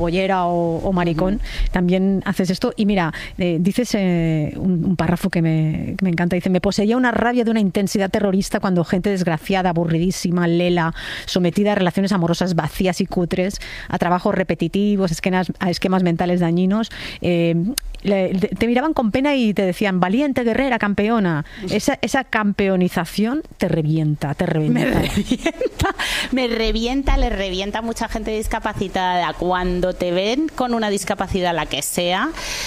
bollera o maricón, también haces esto. Y mira, dices un párrafo que me encanta, dice: me poseía una rabia de una intensidad terrorista cuando gente desgraciada, aburridísima, lela, sometida a relaciones amorosas vacías y cutres, a trabajos repetitivos, a esquemas mentales dañinos, te miraban con pena y te decían: valiente, guerrera, campeona. Esa campeonización te revienta. Me revienta, le revienta a mucha gente discapacitada. Cuando te ven con una discapacidad, la que sea,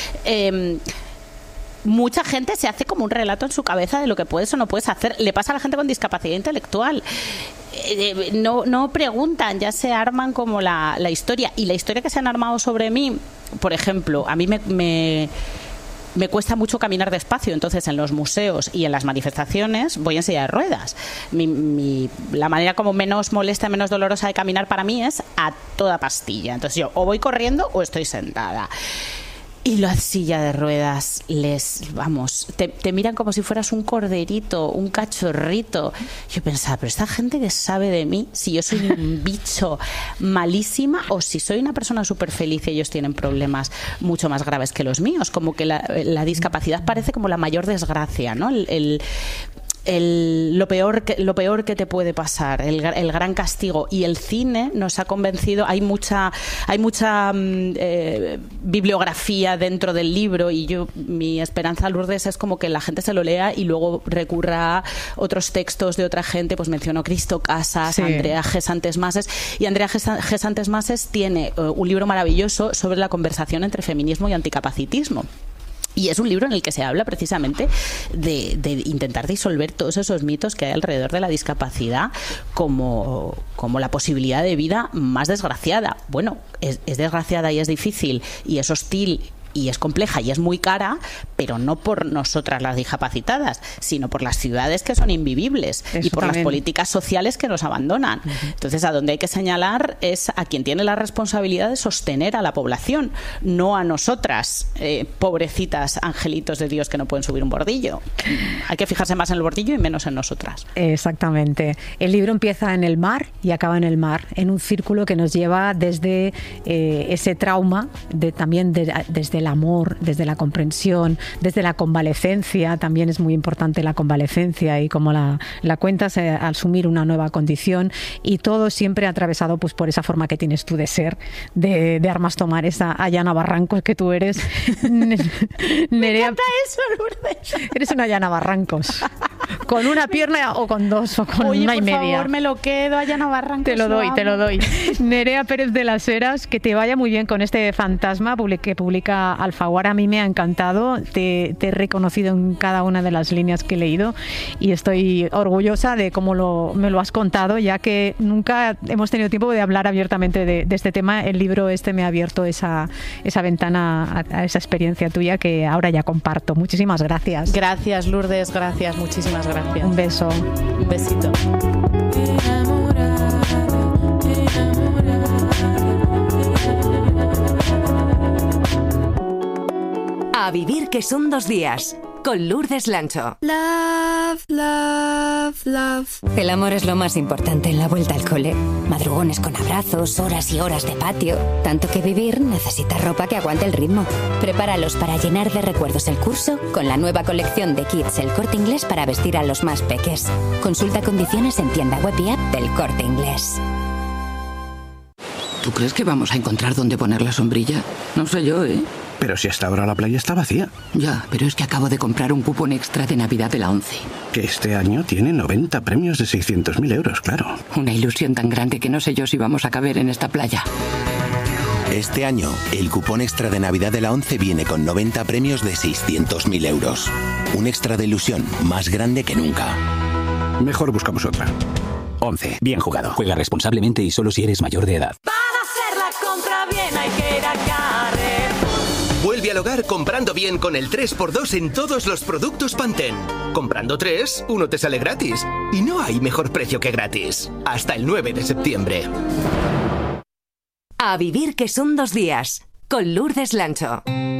mucha gente se hace como un relato en su cabeza de lo que puedes o no puedes hacer. Le pasa a la gente con discapacidad intelectual. No preguntan, ya se arman como la historia. Y la historia que se han armado sobre mí, por ejemplo, a mí me cuesta mucho caminar despacio, entonces en los museos y en las manifestaciones voy en silla de ruedas. La manera como menos molesta, menos dolorosa de caminar para mí es a toda pastilla. Entonces yo o voy corriendo o estoy sentada. Y la silla de ruedas te miran como si fueras un corderito, un cachorrito. Yo pensaba, pero esta gente que sabe de mí, si yo soy un bicho malísima o si soy una persona súper feliz y ellos tienen problemas mucho más graves que los míos. Como que la discapacidad parece como la mayor desgracia, ¿no? Lo peor que te puede pasar, el gran castigo. Y el cine nos ha convencido. Hay mucha bibliografía dentro del libro, y mi esperanza, Lourdes, es como que la gente se lo lea y luego recurra a otros textos de otra gente. Pues menciono Cristo Casas, sí. Andrea Gesantes Mases, y Andrea Gesantes Mases tiene un libro maravilloso sobre la conversación entre feminismo y anticapacitismo. Y es un libro en el que se habla precisamente de intentar disolver todos esos mitos que hay alrededor de la discapacidad como la posibilidad de vida más desgraciada. Bueno, es desgraciada y es difícil y es hostil y es compleja y es muy cara, pero no por nosotras las discapacitadas, sino por las ciudades que son invivibles. Eso y por también. Las políticas sociales que nos abandonan. Uh-huh. Entonces, a donde hay que señalar es a quien tiene la responsabilidad de sostener a la población, no a nosotras, pobrecitas angelitos de Dios que no pueden subir un bordillo. Hay que fijarse más en el bordillo y menos en nosotras. Exactamente. El libro empieza en el mar y acaba en el mar, en un círculo que nos lleva desde ese trauma, desde el amor, desde la comprensión, desde la convalecencia. También es muy importante la convalecencia y cómo la cuentas al asumir una nueva condición, y todo siempre atravesado pues por esa forma que tienes tú de ser, de armas tomar, esa Ayana Barrancos que tú eres. Me encanta eso, Lourdes. Eres una Ayana Barrancos. Con una pierna o con dos o con una y media. Por favor, me lo quedo, Ayana Barrancos. Te lo doy. Nerea Pérez de las Heras, que te vaya muy bien con este fantasma que publica Alfaguara. A mí me ha encantado, te he reconocido en cada una de las líneas que he leído y estoy orgullosa de cómo me lo has contado, ya que nunca hemos tenido tiempo de hablar abiertamente de este tema. El libro me ha abierto esa ventana a esa experiencia tuya que ahora ya comparto. Muchísimas gracias. Gracias, Lourdes, gracias, muchísimas gracias. Un beso. Un besito. A vivir que son 2 días, con Lourdes Lancho. Love, love, love. El amor es lo más importante en la vuelta al cole. Madrugones con abrazos, horas y horas de patio. Tanto que vivir necesita ropa que aguante el ritmo. Prepáralos para llenar de recuerdos el curso con la nueva colección de Kids El Corte Inglés para vestir a los más peques. Consulta condiciones en tienda web y app del Corte Inglés. ¿Tú crees que vamos a encontrar dónde poner la sombrilla? No sé yo, ¿eh? Pero si hasta ahora la playa está vacía. Ya, pero es que acabo de comprar un cupón extra de Navidad de la ONCE. Que este año tiene 90 premios de 600.000 euros, claro. Una ilusión tan grande que no sé yo si vamos a caber en esta playa. Este año, el cupón extra de Navidad de la ONCE viene con 90 premios de 600.000 euros. Un extra de ilusión más grande que nunca. Mejor buscamos otra. ONCE, bien jugado. Juega responsablemente y solo si eres mayor de edad. Para hacer la compra bien hay que ir a Carrefour. Vuelve al hogar comprando bien con el 3x2 en todos los productos Pantene. Comprando 3, uno te sale gratis. Y no hay mejor precio que gratis. Hasta el 9 de septiembre. A vivir que son 2 días, con Lourdes Lancho.